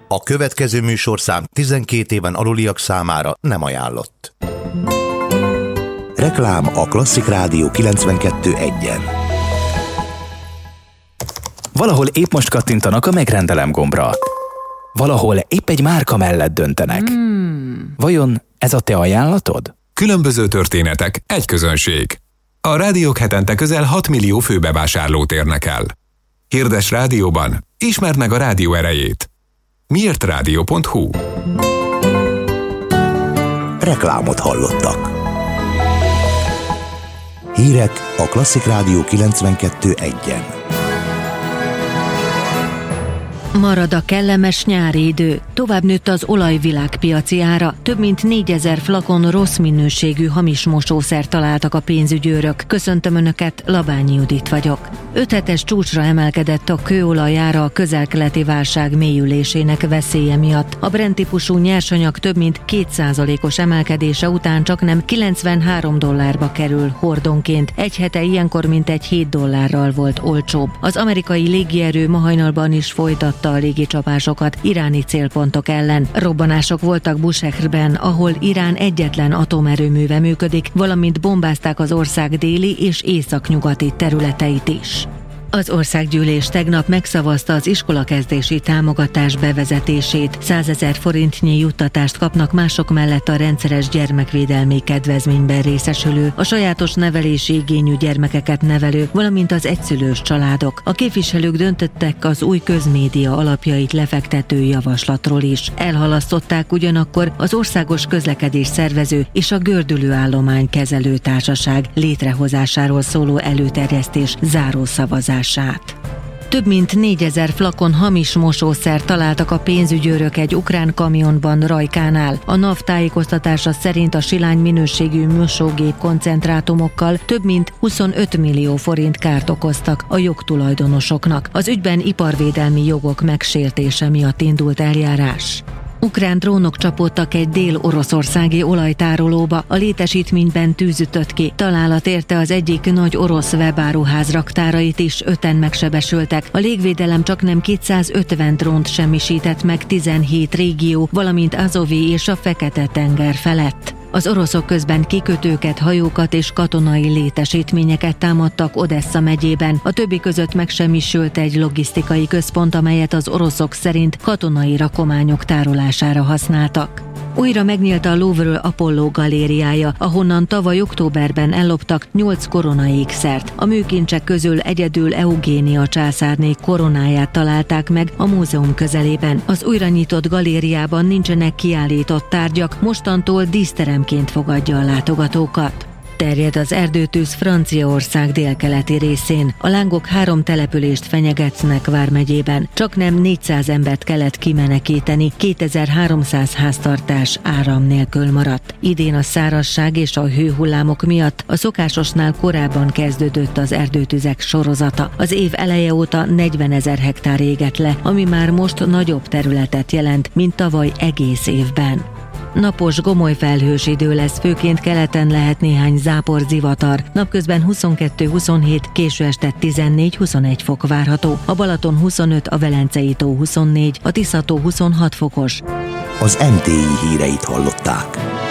A következő műsorszám 12 éven aluliak számára nem ajánlott. Reklám a Klasszik Rádió 92.1-en. Valahol épp most kattintanak a megrendelem gombra. Valahol épp egy márka mellett döntenek. Vajon ez a te ajánlatod? Különböző történetek, egy közönség. A rádiók hetente közel 6 millió főbevásárlót érnek el. Hirdes rádióban, ismerd meg a rádió erejét. miértradio.hu. Reklámot hallottak. Hírek a Klasszik Rádió 92.1-en. Marad a kellemes nyári idő. Tovább nőtt az olaj világpiaci ára. Több mint 4000 flakon rossz minőségű hamis mosószert találtak a pénzügyőrök. Köszöntöm Önöket, Labányi Judit vagyok. 5 hetes csúcsra emelkedett a kőolaj ára a közel-keleti válság mélyülésének veszélye miatt. A Brent típusú nyersanyag több mint 2%-os emelkedése után csaknem $93 kerül hordonként. Egy hete ilyenkor mintegy $7 volt olcsóbb. Az amerikai légierő ma hajnalban is folytatta a légicsapásokat iráni célpontok ellen. Robbanások voltak Bushehrben, ahol Irán egyetlen atomerőműve működik, valamint bombázták az ország déli és északnyugati területeit is. Az országgyűlés tegnap megszavazta az iskolakezdési támogatás bevezetését. 100 000 forintnyi juttatást kapnak mások mellett a rendszeres gyermekvédelmi kedvezményben részesülő, a sajátos nevelési igényű gyermekeket nevelő, valamint az egyszülős családok. A képviselők döntöttek az új közmédia alapjait lefektető javaslatról is. Elhalasztották ugyanakkor az Országos Közlekedés Szervező és a Gördülőállomány Kezelő Társaság létrehozásáról szóló előterjesztés zárószavazását. Több mint 4000 flakon hamis mosószer találtak a pénzügyőrök egy ukrán kamionban Rajkánál. A NAV tájékoztatása szerint a silány minőségű mosógép koncentrátumokkal több mint 25 millió forint kárt okoztak a jogtulajdonosoknak. Az ügyben iparvédelmi jogok megsértése miatt indult eljárás. Ukrán drónok csapódtak egy dél-oroszországi olajtárolóba, a létesítményben tűz ütött ki. Találat érte az egyik nagy orosz webáruház raktárait is, 5-en megsebesültek. A légvédelem csaknem 250 drónt semmisített meg 17 régió, valamint Azovi és a Fekete-tenger felett. Az oroszok közben kikötőket, hajókat és katonai létesítményeket támadtak Odessa megyében. A többi között megsemmisült egy logisztikai központ, amelyet az oroszok szerint katonai rakományok tárolására használtak. Újra megnyílt a Louvre Apollo galériája, ahonnan tavaly októberben elloptak 8 koronaékszert. A műkincsek közül egyedül Eugénia császárné koronáját találták meg a múzeum közelében. Az újra nyitott galériában nincsenek kiállított tárgyak, mostantól díszteremként fogadja a látogatókat. Terjed az erdőtűz Franciaország délkeleti részén. A lángok 3 települést fenyegetnek vármegyében. Csaknem 400 embert kellett kimenekíteni, 2300 háztartás áram nélkül maradt. Idén a szárazság és a hőhullámok miatt a szokásosnál korábban kezdődött az erdőtüzek sorozata. Az év eleje óta 40 000 hektár égett le, ami már most nagyobb területet jelent, mint tavaly egész évben. Napos, gomoly felhős idő lesz, főként keleten lehet néhány zápor, zivatar. Napközben 22-27, késő este 14-21 fok várható. A Balaton 25, a Velencei tó 24, a Tisza tó 26 fokos. Az MTI híreit hallották.